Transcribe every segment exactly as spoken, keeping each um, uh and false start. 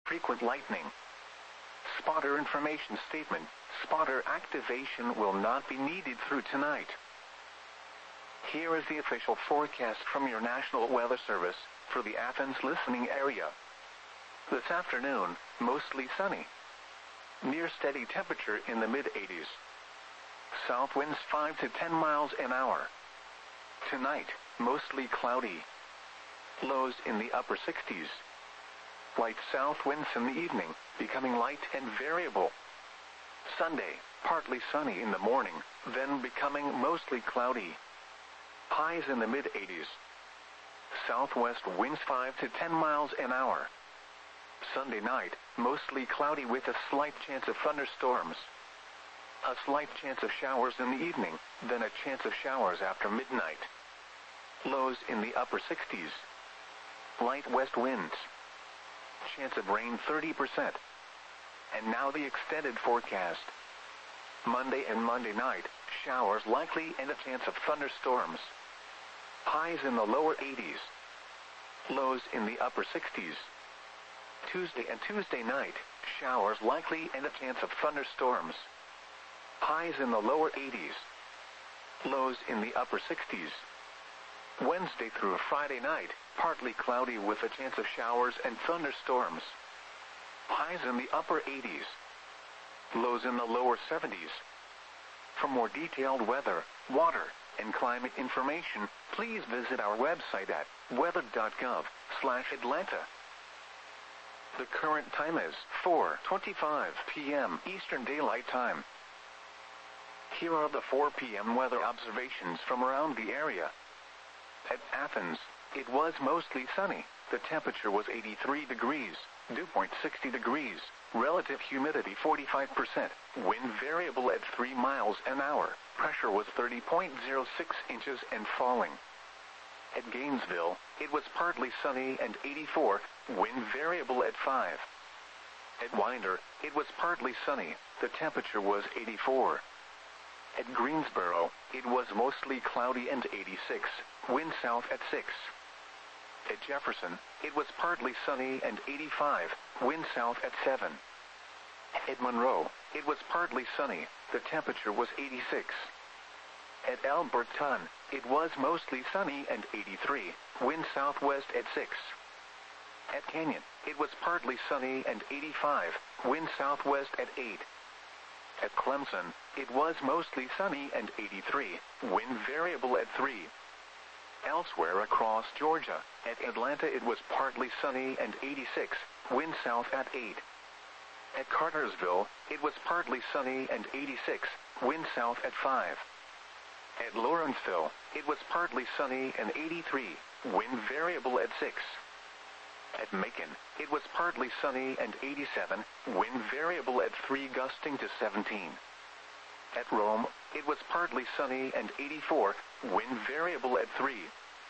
frequent lightning. Spotter information statement. Spotter activation will not be needed through tonight. Here is the official forecast from your National Weather Service for the Athens listening area. This afternoon, mostly sunny. Near steady temperature in the mid eighties. South winds five to ten miles an hour. Tonight, mostly cloudy. Lows in the upper sixties. Light south winds in the evening, becoming light and variable. Sunday, partly sunny in the morning, then becoming mostly cloudy. Highs in the mid eighties. Southwest winds five to ten miles an hour. Sunday night, mostly cloudy with a slight chance of thunderstorms. A slight chance of showers in the evening, then a chance of showers after midnight. Lows in the upper sixties. Light west winds. Chance of rain thirty percent. And now the extended forecast. Monday and Monday night, showers likely and a chance of thunderstorms. Highs in the lower eighties. Lows in the upper sixties. Tuesday and Tuesday night, showers likely and a chance of thunderstorms. Highs in the lower eighties. Lows in the upper sixties. Wednesday through Friday night, partly cloudy with a chance of showers and thunderstorms. Highs in the upper eighties. Lows in the lower seventies. For more detailed weather, water, and climate information, please visit our website at weather dot gov slash Atlanta. The current time is four twenty-five p m Eastern Daylight Time. Here are the four p m weather observations from around the area. At Athens, it was mostly sunny. The temperature was eighty-three degrees, dew point sixty degrees, relative humidity forty-five percent, wind variable at three miles an hour, pressure was thirty point zero six inches and falling. At Gainesville, it was partly sunny and eighty-four, wind variable at five. At Winder, it was partly sunny, the temperature was eighty-four. At Greensboro, it was mostly cloudy and eighty-six, wind south at six. At Jefferson, it was partly sunny and eighty-five, wind south at seven. At Monroe, it was partly sunny, the temperature was eighty-six. At Alberton, it was mostly sunny and eighty-three, wind southwest at six. At Canyon, it was partly sunny and eighty-five, wind southwest at eight. At Clemson, it was mostly sunny and eighty-three, wind variable at three. Elsewhere across Georgia, at Atlanta it was partly sunny and eighty-six, wind south at eight. At Cartersville, it was partly sunny and eighty-six, wind south at five. At Lawrenceville, it was partly sunny and eighty-three, wind variable at six. At Macon, it was partly sunny and eighty-seven, wind variable at three gusting to seventeen. At Rome, it was partly sunny and eighty-four, wind variable at three.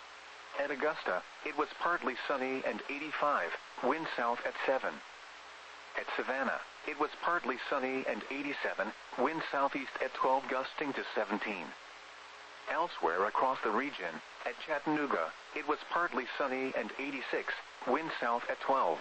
At Augusta, it was partly sunny and eighty-five, wind south at seven. At Savannah, it was partly sunny and eighty-seven, wind southeast at twelve gusting to seventeen. Elsewhere across the region, at Chattanooga, it was partly sunny and eighty-six, wind south at twelve.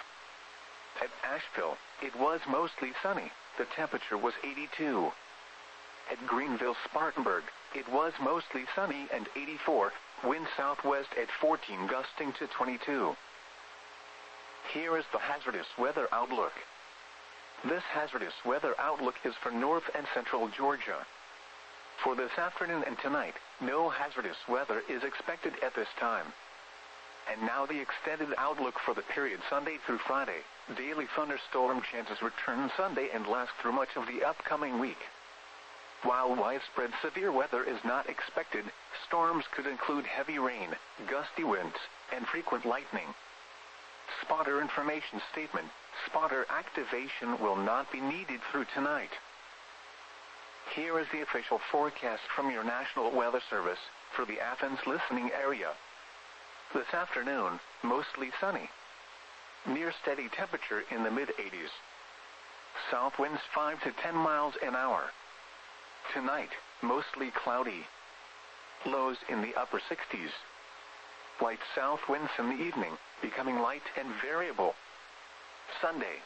At Asheville, it was mostly sunny, the temperature was eighty-two. At Greenville-Spartanburg, it was mostly sunny and eighty-four, wind southwest at fourteen gusting to twenty-two. Here is the hazardous weather outlook. This hazardous weather outlook is for north and central Georgia. For this afternoon and tonight, no hazardous weather is expected at this time. And now the extended outlook for the period Sunday through Friday. Daily thunderstorm chances return Sunday and last through much of the upcoming week. While widespread severe weather is not expected, storms could include heavy rain, gusty winds, and frequent lightning. Spotter information statement. Spotter activation will not be needed through tonight. Here is the official forecast from your National Weather Service for the Athens listening area. This afternoon, mostly sunny. Near steady temperature in the mid eighties. South winds five to ten miles an hour. Tonight, mostly cloudy. Lows in the upper sixties. Light south winds in the evening, becoming light and variable. Sunday,